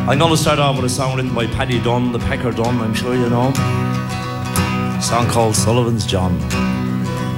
I'm going to start off with a song written by Paddy Dunn, the Pecker Dunn, I'm sure you know. A song called Sullivan's John.